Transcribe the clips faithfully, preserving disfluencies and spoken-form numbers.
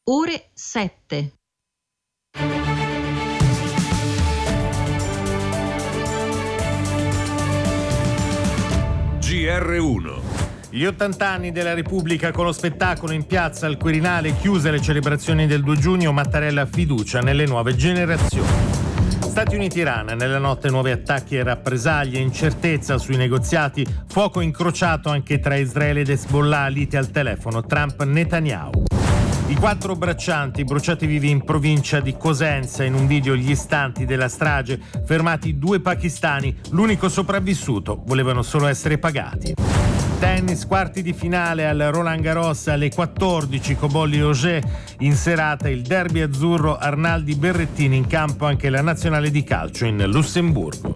ore sette. G R uno. Gli ottanta anni della Repubblica con lo spettacolo in piazza al Quirinale, chiuse le celebrazioni del due giugno, Mattarella fiducia nelle nuove generazioni. Stati Uniti-Iran, nella notte nuovi attacchi e rappresaglie, incertezza sui negoziati, fuoco incrociato anche tra Israele ed Hezbollah, liti al telefono, Trump-Netanyahu. I quattro braccianti bruciati vivi in provincia di Cosenza, in un video gli istanti della strage, fermati due pakistani, l'unico sopravvissuto, volevano solo essere pagati. Tennis, quarti di finale al Roland Garros alle quattordici, Cobolli-Auger, in serata il derby azzurro, Arnaldi-Berrettini, in campo anche la nazionale di calcio in Lussemburgo.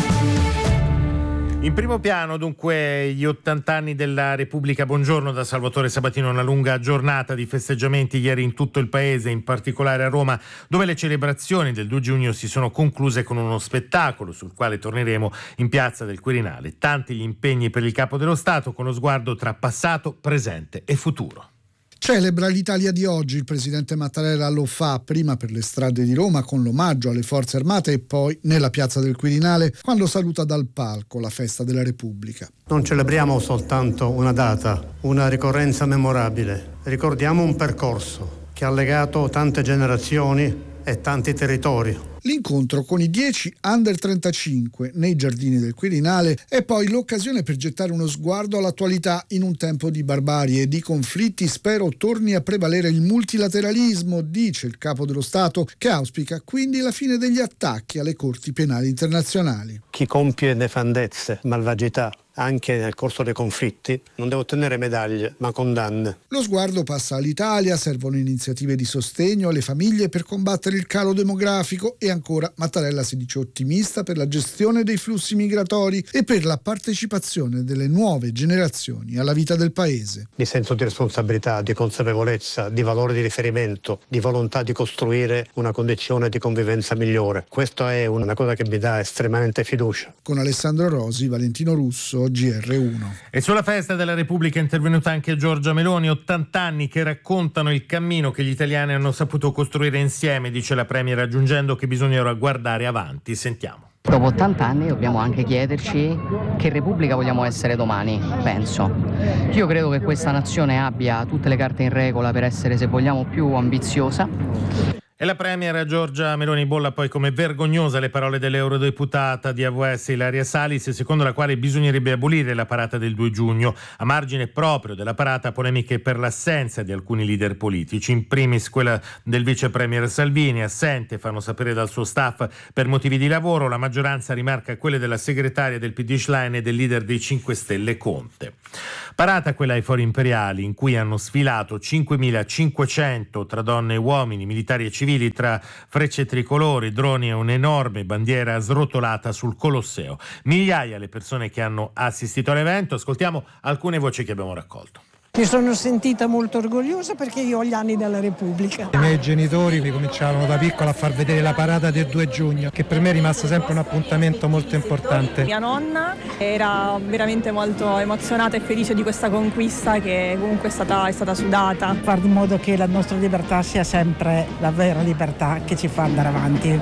In primo piano dunque gli ottanta anni della Repubblica. Buongiorno da Salvatore Sabatino. Una lunga giornata di festeggiamenti ieri in tutto il paese, in particolare a Roma, dove le celebrazioni del due giugno si sono concluse con uno spettacolo sul quale torneremo in piazza del Quirinale. Tanti gli impegni per il Capo dello Stato, con lo sguardo tra passato, presente e futuro. Celebra l'Italia di oggi. Il presidente Mattarella lo fa prima per le strade di Roma con l'omaggio alle forze armate e poi nella piazza del Quirinale quando saluta dal palco la festa della Repubblica. Non celebriamo soltanto una data, una ricorrenza memorabile, ricordiamo un percorso che ha legato tante generazioni e tanti territori. L'incontro con i dieci under trentacinque nei giardini del Quirinale è poi l'occasione per gettare uno sguardo all'attualità in un tempo di barbarie e di conflitti. Spero torni a prevalere il multilateralismo, dice il Capo dello Stato, che auspica quindi la fine degli attacchi alle corti penali internazionali. Chi compie nefandezze, malvagità, anche nel corso dei conflitti, non deve ottenere medaglie, ma condanne. Lo sguardo passa all'Italia, servono iniziative di sostegno alle famiglie per combattere il calo demografico e ancora Mattarella si dice ottimista per la gestione dei flussi migratori e per la partecipazione delle nuove generazioni alla vita del paese. Di senso di responsabilità, di consapevolezza, di valore di riferimento, di volontà di costruire una condizione di convivenza migliore. Questa è una cosa che mi dà estremamente fiducia. Con Alessandro Rosi, Valentino Russo, G R uno. E sulla festa della Repubblica è intervenuta anche Giorgia Meloni. ottanta anni che raccontano il cammino che gli italiani hanno saputo costruire insieme, dice la Premier, aggiungendo che bisogna ora guardare avanti. Sentiamo. Dopo ottanta anni dobbiamo anche chiederci che Repubblica vogliamo essere domani, penso. Io credo che questa nazione abbia tutte le carte in regola per essere, se vogliamo, più ambiziosa. E la Premier Giorgia Meloni bolla poi come vergognose le parole dell'eurodeputata di A V S Ilaria Salis, secondo la quale bisognerebbe abolire la parata del due giugno, a margine proprio della parata polemiche per l'assenza di alcuni leader politici, in primis quella del vice premier Salvini, assente, fanno sapere dal suo staff, per motivi di lavoro. La maggioranza rimarca quelle della segretaria del P D Schlein e del leader dei cinque Stelle Conte. Parata quella ai Fori Imperiali, in cui hanno sfilato cinquemilacinquecento tra donne e uomini, militari e civili, tra frecce tricolori, droni e un'enorme bandiera srotolata sul Colosseo. Migliaia le persone che hanno assistito all'evento. Ascoltiamo alcune voci che abbiamo raccolto. Mi sono sentita molto orgogliosa perché io ho gli anni della Repubblica. I miei genitori mi cominciarono da piccola a far vedere la parata del due giugno, che per me è rimasto sempre un appuntamento molto importante. Mia nonna era veramente molto emozionata e felice di questa conquista che comunque è stata, è stata sudata. Far in modo che la nostra libertà sia sempre la vera libertà che ci fa andare avanti.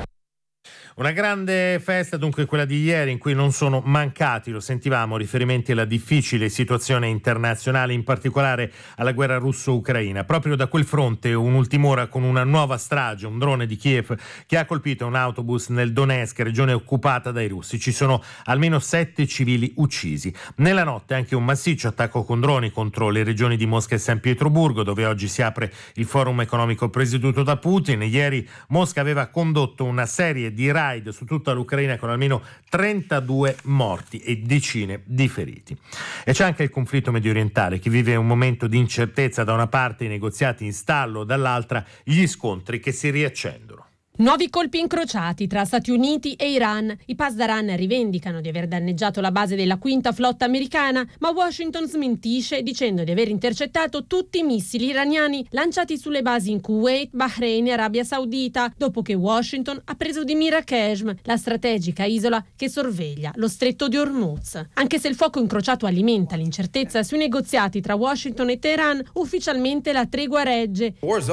Una grande festa dunque quella di ieri, in cui non sono mancati, lo sentivamo, riferimenti alla difficile situazione internazionale, in particolare alla guerra russo-ucraina. Proprio da quel fronte un'ultima ora con una nuova strage, un drone di Kiev che ha colpito un autobus nel Donetsk, regione occupata dai russi. Ci sono almeno sette civili uccisi. Nella notte anche un massiccio attacco con droni contro le regioni di Mosca e San Pietroburgo, dove oggi si apre il forum economico presieduto da Putin. Ieri Mosca aveva condotto una serie di raid su tutta l'Ucraina con almeno trentadue morti e decine di feriti. E c'è anche il conflitto mediorientale, che vive un momento di incertezza, da una parte i negoziati in stallo, dall'altra gli scontri che si riaccendono. Nuovi colpi incrociati tra Stati Uniti e Iran. I Pasdaran rivendicano di aver danneggiato la base della quinta flotta americana, ma Washington smentisce dicendo di aver intercettato tutti i missili iraniani lanciati sulle basi in Kuwait, Bahrain e Arabia Saudita, dopo che Washington ha preso di mira Qeshm, la strategica isola che sorveglia lo stretto di Hormuz. Anche se il fuoco incrociato alimenta l'incertezza sui negoziati tra Washington e Teheran, ufficialmente la tregua regge.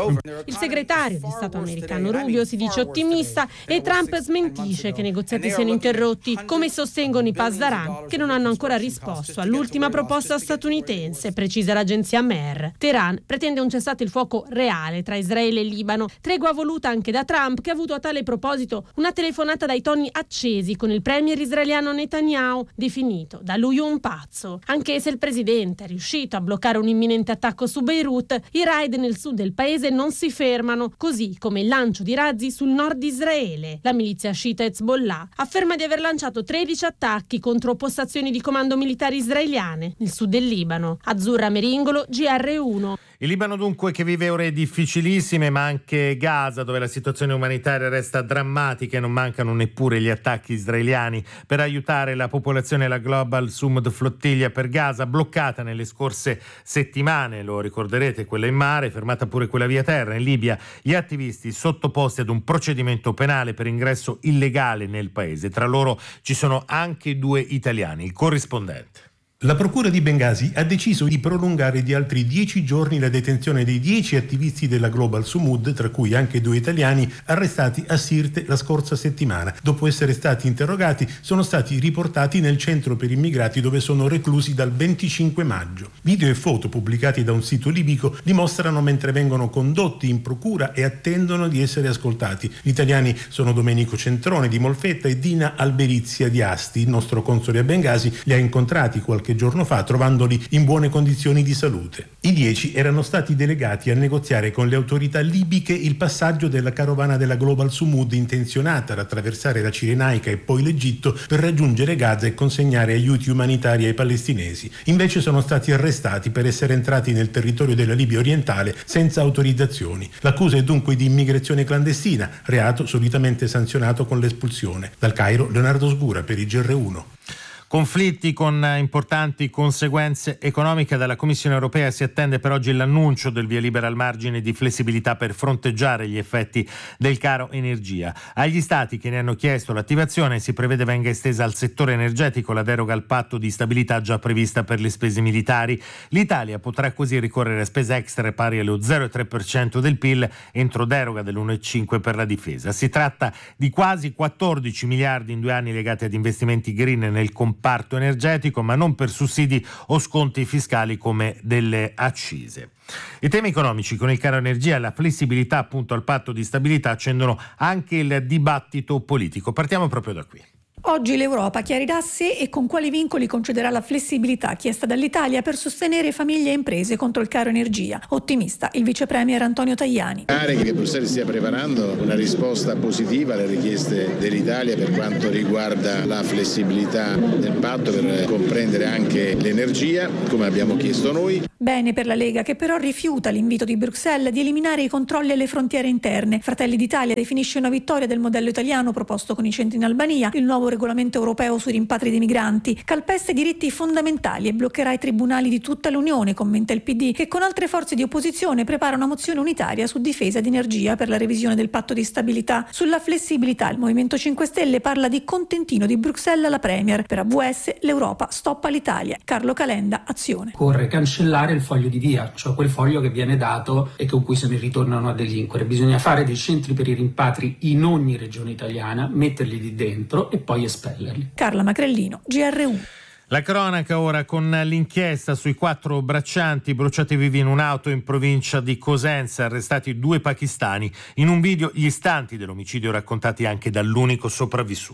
Il segretario di Stato americano Rubio si dice ottimista e Trump smentisce che i negoziati siano interrotti, come sostengono i Pasdaran, che non hanno ancora risposto all'ultima proposta statunitense, precisa l'agenzia Mer. Teheran pretende un cessate il fuoco reale tra Israele e Libano, tregua voluta anche da Trump, che ha avuto a tale proposito una telefonata dai toni accesi con il premier israeliano Netanyahu, definito da lui un pazzo. Anche se il presidente è riuscito a bloccare un imminente attacco su Beirut, i raid nel sud del paese non si fermano, così come il lancio di razzi sul nord di Israele. La milizia sciita Hezbollah afferma di aver lanciato tredici attacchi contro postazioni di comando militari israeliane nel sud del Libano. Azzurra Meringolo, G R uno. Il Libano dunque che vive ore difficilissime, ma anche Gaza, dove la situazione umanitaria resta drammatica e non mancano neppure gli attacchi israeliani. Per aiutare la popolazione, la Global Sumud Flottiglia per Gaza, bloccata nelle scorse settimane, lo ricorderete, quella in mare, fermata pure quella via terra. In Libia gli attivisti sottoposti ad un procedimento penale per ingresso illegale nel paese. Tra loro ci sono anche due italiani. Il corrispondente. La procura di Bengasi ha deciso di prolungare di altri dieci giorni la detenzione dei dieci attivisti della Global Sumud, tra cui anche due italiani, arrestati a Sirte la scorsa settimana. Dopo essere stati interrogati, sono stati riportati nel centro per immigrati dove sono reclusi dal venticinque maggio. Video e foto pubblicati da un sito libico dimostrano mentre vengono condotti in procura e attendono di essere ascoltati. Gli italiani sono Domenico Centrone di Molfetta e Dina Alberizia di Asti. Il nostro console a Bengasi li ha incontrati qualche giorno fa, trovandoli in buone condizioni di salute. I dieci erano stati delegati a negoziare con le autorità libiche il passaggio della carovana della Global Sumud, intenzionata ad attraversare la Cirenaica e poi l'Egitto per raggiungere Gaza e consegnare aiuti umanitari ai palestinesi. Invece sono stati arrestati per essere entrati nel territorio della Libia orientale senza autorizzazioni. L'accusa è dunque di immigrazione clandestina, reato solitamente sanzionato con l'espulsione. Dal Cairo, Leonardo Sgura per i G R uno. Conflitti con importanti conseguenze economiche. Dalla Commissione europea si attende per oggi l'annuncio del via libera al margine di flessibilità per fronteggiare gli effetti del caro energia. Agli stati che ne hanno chiesto l'attivazione si prevede venga estesa al settore energetico la deroga al patto di stabilità già prevista per le spese militari. L'Italia potrà così ricorrere a spese extra pari allo zero virgola tre per cento del P I L entro deroga dell'uno virgola cinque per cento per la difesa. Si tratta di quasi quattordici miliardi in due anni legati ad investimenti green nel comparto parto energetico, ma non per sussidi o sconti fiscali come delle accise. I temi economici con il caro energia e la flessibilità appunto al patto di stabilità accendono anche il dibattito politico. Partiamo proprio da qui. Oggi l'Europa chiarirà se e con quali vincoli concederà la flessibilità chiesta dall'Italia per sostenere famiglie e imprese contro il caro energia. Ottimista il vice premier Antonio Tajani. Pare che Bruxelles stia preparando una risposta positiva alle richieste dell'Italia per quanto riguarda la flessibilità del patto per comprendere anche l'energia, come abbiamo chiesto noi. Bene per la Lega, che però rifiuta l'invito di Bruxelles di eliminare i controlli alle frontiere interne. Fratelli d'Italia definisce una vittoria del modello italiano proposto con i centri in Albania, il nuovo regolamento europeo sui rimpatri dei migranti, calpesta i diritti fondamentali e bloccherà i tribunali di tutta l'Unione, commenta il P D, che con altre forze di opposizione prepara una mozione unitaria su difesa ed energia per la revisione del patto di stabilità. Sulla flessibilità il Movimento cinque Stelle parla di contentino di Bruxelles alla Premier. Per A V S l'Europa stoppa l'Italia. Carlo Calenda, Azione. Occorre cancellare il foglio di via, cioè quel foglio che viene dato e con cui se ne ritornano a delinquere. Bisogna fare dei centri per i rimpatri in ogni regione italiana, metterli lì dentro e poi espellerli. Carla Macrellino, G R uno. La cronaca ora con l'inchiesta sui quattro braccianti bruciati vivi in un'auto in provincia di Cosenza, arrestati due pakistani. In un video gli istanti dell'omicidio raccontati anche dall'unico sopravvissuto.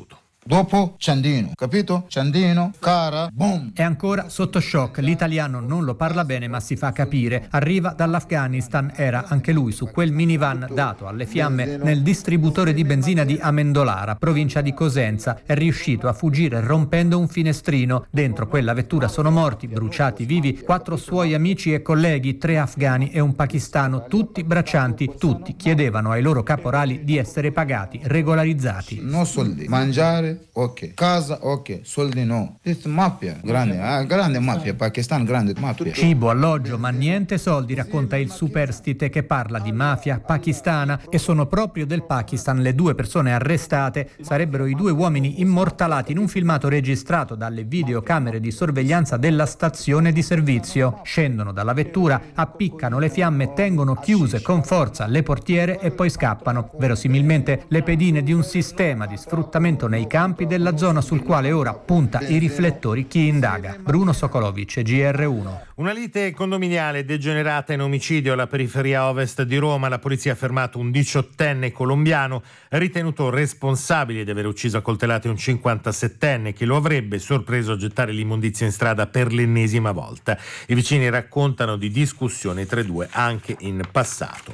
Dopo Ciandino, capito? Ciandino, cara, boom. È ancora sotto shock, l'italiano non lo parla bene ma si fa capire. Arriva dall'Afghanistan, era anche lui su quel minivan dato alle fiamme nel distributore di benzina di Amendolara, provincia di Cosenza. È riuscito a fuggire rompendo un finestrino. Dentro quella vettura sono morti, bruciati vivi, quattro suoi amici e colleghi, tre afghani e un pakistano, tutti braccianti. Tutti chiedevano ai loro caporali di essere pagati, regolarizzati. No soldi, mangiare, ok, casa, ok, soldi no. It's mafia, grande, ah, grande mafia, Pakistan, grande mafia. Cibo, alloggio, ma niente soldi, racconta il superstite che parla di mafia pakistana, e sono proprio del Pakistan le due persone arrestate. Sarebbero i due uomini immortalati in un filmato registrato dalle videocamere di sorveglianza della stazione di servizio. Scendono dalla vettura, appiccano le fiamme, tengono chiuse con forza le portiere e poi scappano. Verosimilmente le pedine di un sistema di sfruttamento nei campi della zona sul quale ora punta i riflettori chi indaga. Bruno Sokolovic, G R uno. Una lite condominiale degenerata in omicidio alla periferia ovest di Roma. La polizia ha fermato un diciottenne colombiano ritenuto responsabile di aver ucciso a coltellate un cinquantasettenne che lo avrebbe sorpreso a gettare l'immondizia in strada per l'ennesima volta. I vicini raccontano di discussioni tra i due anche in passato.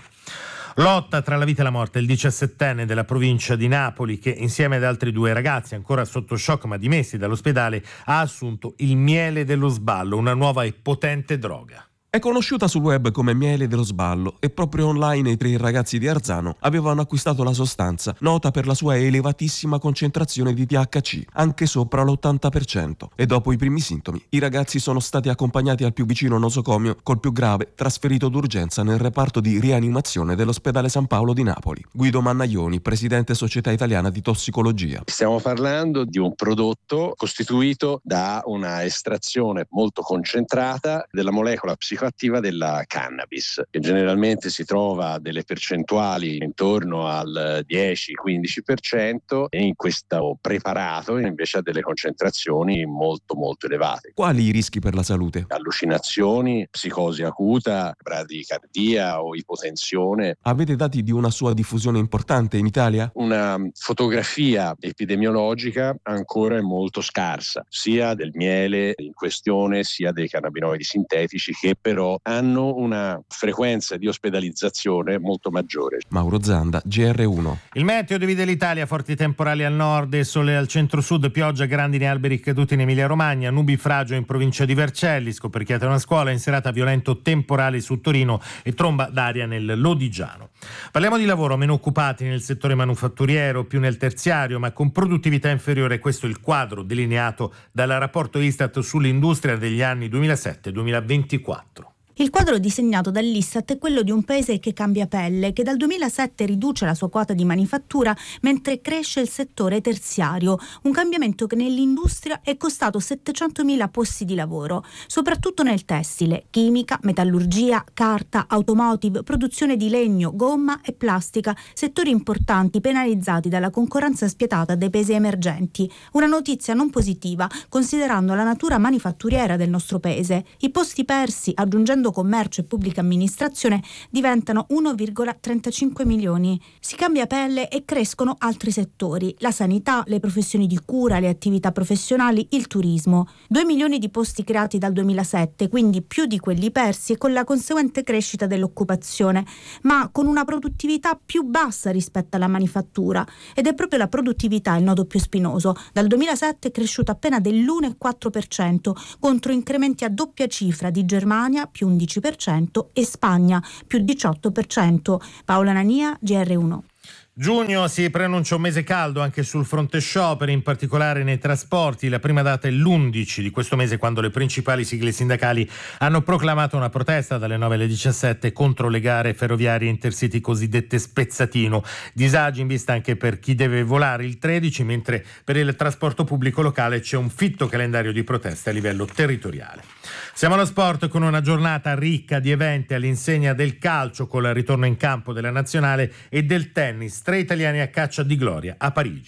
Lotta tra la vita e la morte. Il diciassettenne della provincia di Napoli, che insieme ad altri due ragazzi ancora sotto shock ma dimessi dall'ospedale, ha assunto il miele dello sballo, una nuova e potente droga. È conosciuta sul web come miele dello sballo e proprio online i tre ragazzi di Arzano avevano acquistato la sostanza, nota per la sua elevatissima concentrazione di T H C, anche sopra l'ottanta per cento. E dopo i primi sintomi, i ragazzi sono stati accompagnati al più vicino nosocomio, col più grave trasferito d'urgenza nel reparto di rianimazione dell'ospedale San Paolo di Napoli. Guido Mannaioni, presidente Società Italiana di Tossicologia. Stiamo parlando di un prodotto costituito da una estrazione molto concentrata della molecola psicoattiva attiva della cannabis, che generalmente si trova a delle percentuali intorno al dieci quindici per cento, e in questo preparato invece ha delle concentrazioni molto molto elevate. Quali i rischi per la salute? Allucinazioni, psicosi acuta, bradicardia o ipotensione. Avete dati di una sua diffusione importante in Italia? Una fotografia epidemiologica ancora è molto scarsa, sia del miele in questione sia dei cannabinoidi sintetici, che però hanno una frequenza di ospedalizzazione molto maggiore. Mauro Zanda, G R uno. Il meteo divide l'Italia, forti temporali al nord e sole al centro-sud, pioggia, grandini e alberi caduti in Emilia-Romagna, nubifragio in provincia di Vercelli, scoperchiata una scuola, in serata violento temporale su Torino e tromba d'aria nel Lodigiano. Parliamo di lavoro, meno occupati nel settore manufatturiero, più nel terziario, ma con produttività inferiore. Questo è il quadro delineato dal rapporto Istat sull'industria degli anni duemilasette duemilaventiquattro. Il quadro disegnato dall'Istat è quello di un paese che cambia pelle, che dal duemilasette riduce la sua quota di manifattura mentre cresce il settore terziario, un cambiamento che nell'industria è costato settecentomila posti di lavoro, soprattutto nel tessile, chimica, metallurgia, carta, automotive, produzione di legno, gomma e plastica, settori importanti penalizzati dalla concorrenza spietata dei paesi emergenti. Una notizia non positiva, considerando la natura manifatturiera del nostro paese. I posti persi, aggiungendo commercio e pubblica amministrazione, diventano uno virgola trentacinque milioni. Si cambia pelle e crescono altri settori: la sanità, le professioni di cura, le attività professionali, il turismo. Due milioni di posti creati dal duemilasette, quindi più di quelli persi, e con la conseguente crescita dell'occupazione, ma con una produttività più bassa rispetto alla manifattura. Ed è proprio la produttività il nodo più spinoso. Dal duemilasette è cresciuta appena dell'uno virgola quattro per cento, contro incrementi a doppia cifra di Germania più undici per cento e Spagna più diciotto per cento. Paola Nania, G R uno. Giugno si preannuncia un mese caldo anche sul fronte scioperi, in particolare nei trasporti. La prima data è l'undici di questo mese, quando le principali sigle sindacali hanno proclamato una protesta dalle nove alle diciassette contro le gare ferroviarie Intercity cosiddette spezzatino. Disagi in vista anche per chi deve volare il tredici, mentre per il trasporto pubblico locale c'è un fitto calendario di proteste a livello territoriale. Siamo allo sport con una giornata ricca di eventi all'insegna del calcio, con il ritorno in campo della nazionale, e del tennis. Tre italiani a caccia di gloria a Parigi.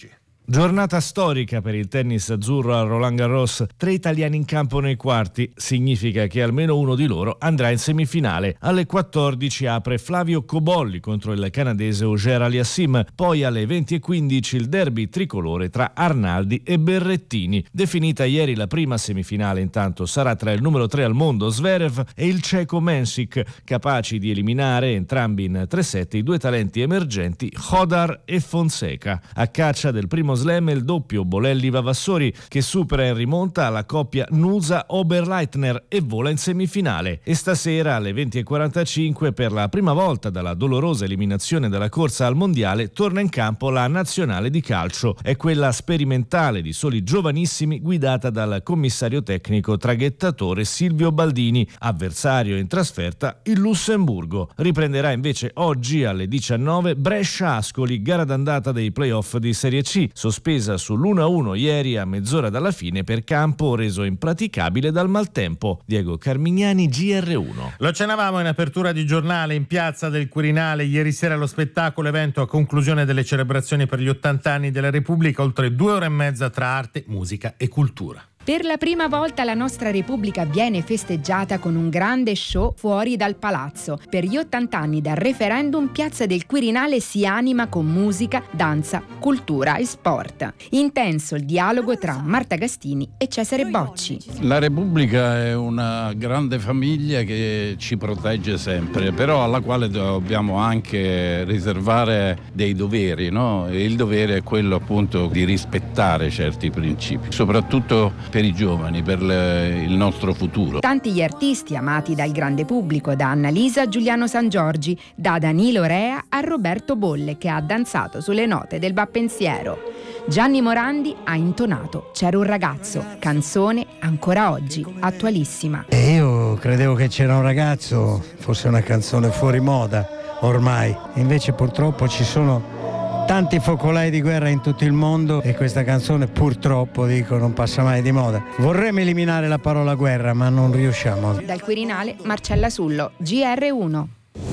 Giornata storica per il tennis azzurro a Roland Garros, tre italiani in campo nei quarti, significa che almeno uno di loro andrà in semifinale. Alle quattordici apre Flavio Cobolli contro il canadese Auger Aliassime, poi alle venti e quindici il derby tricolore tra Arnaldi e Berrettini. Definita ieri la prima semifinale, intanto sarà tra il numero tre al mondo Zverev e il ceco Mensik, capaci di eliminare entrambi in tre set i due talenti emergenti Hodar e Fonseca. A caccia del primo slam il doppio Bolelli-Vavassori, che supera in rimonta la coppia Nusa-Oberleitner e vola in semifinale. E stasera alle venti e quarantacinque, per la prima volta dalla dolorosa eliminazione dalla corsa al mondiale, torna in campo la nazionale di calcio. È quella sperimentale di soli giovanissimi, guidata dal commissario tecnico traghettatore Silvio Baldini. Avversario in trasferta il Lussemburgo. Riprenderà invece oggi alle diciannove Brescia-Ascoli, gara d'andata dei playoff di Serie C, sospesa sull'uno a uno ieri a mezz'ora dalla fine per campo reso impraticabile dal maltempo. Diego Carmignani, G R uno. Lo accennavamo in apertura di giornale, in piazza del Quirinale ieri sera lo spettacolo evento a conclusione delle celebrazioni per gli ottanta anni della Repubblica, oltre due ore e mezza tra arte, musica e cultura. Per la prima volta la nostra Repubblica viene festeggiata con un grande show fuori dal palazzo. Per gli ottanta anni dal referendum, Piazza del Quirinale si anima con musica, danza, cultura e sport. Intenso il dialogo tra Marta Gastini e Cesare Bocci. La Repubblica è una grande famiglia che ci protegge sempre, però alla quale dobbiamo anche riservare dei doveri, no? E il dovere è quello appunto di rispettare certi principi, soprattutto per i giovani, per le, il nostro futuro. Tanti gli artisti amati dal grande pubblico, da Annalisa a Giuliano Sangiorgi, da Danilo Rea a Roberto Bolle, che ha danzato sulle note del Vappensiero. Gianni Morandi ha intonato C'era un ragazzo, canzone ancora oggi attualissima. E io credevo che C'era un ragazzo fosse una canzone fuori moda ormai, invece purtroppo ci sono tanti focolai di guerra in tutto il mondo e questa canzone purtroppo, dico, non passa mai di moda. Vorremmo eliminare la parola guerra, ma non riusciamo. Dal Quirinale, Marcella Sullo, G R uno.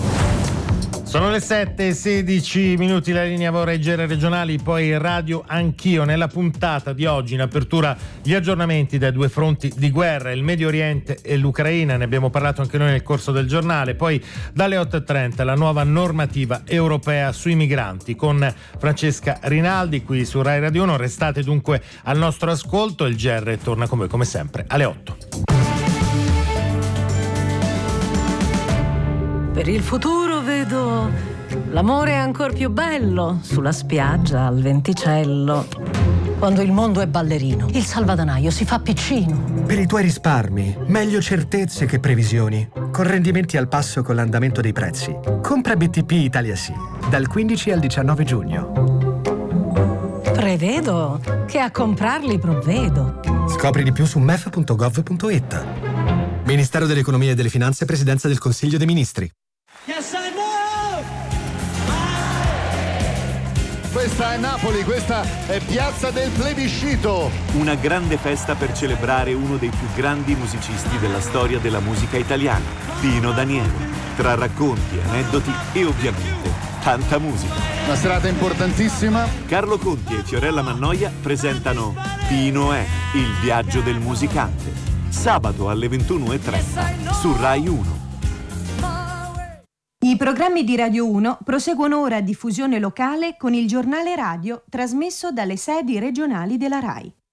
Sono le sette e sedici minuti, la linea Vorreggere regionali, poi radio Anch'io. Nella puntata di oggi, in apertura, gli aggiornamenti dai due fronti di guerra, il Medio Oriente e l'Ucraina. Ne abbiamo parlato anche noi nel corso del giornale. Poi dalle otto e trenta la nuova normativa europea sui migranti con Francesca Rinaldi qui su Rai Radio uno. Restate dunque al nostro ascolto, il G R torna con voi come sempre alle otto. Per il futuro vedo l'amore ancor più bello sulla spiaggia al venticello. Quando il mondo è ballerino, il salvadanaio si fa piccino. Per i tuoi risparmi, meglio certezze che previsioni. Con rendimenti al passo con l'andamento dei prezzi. Compra B T P Italia Sì, dal quindici al diciannove giugno. Prevedo che a comprarli provvedo. Scopri di più su m e f punto gov punto i t. Ministero dell'Economia e delle Finanze, Presidenza del Consiglio dei Ministri. Questa è Napoli, questa è Piazza del Plebiscito. Una grande festa per celebrare uno dei più grandi musicisti della storia della musica italiana, Pino Daniele. Tra racconti, aneddoti e ovviamente tanta musica. Una serata importantissima. Carlo Conti e Fiorella Mannoia presentano Pino è il viaggio del musicante. Sabato alle ventuno e trenta su Rai uno. I programmi di Radio uno proseguono ora a diffusione locale con il giornale radio trasmesso dalle sedi regionali della Rai.